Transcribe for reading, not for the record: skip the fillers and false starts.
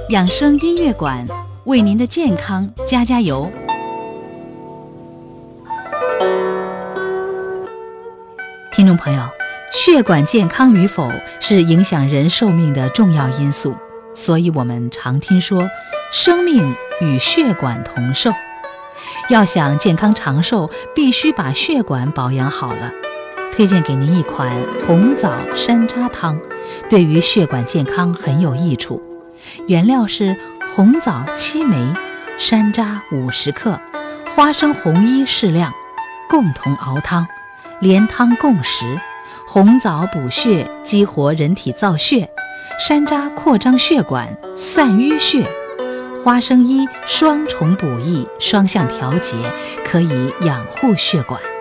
养生音乐馆为您的健康加加油。听众朋友，血管健康与否是影响人寿命的重要因素，所以我们常听说生命与血管同寿。要想健康长寿，必须把血管保养好了。推荐给您一款红枣山楂汤，对于血管健康很有益处。原料是红枣7枚、山楂50克、花生红衣适量，共同熬汤，连汤共食。红枣补血，激活人体造血；山楂扩张血管，散淤血；花生衣双重补益，双向调节，可以养护血管。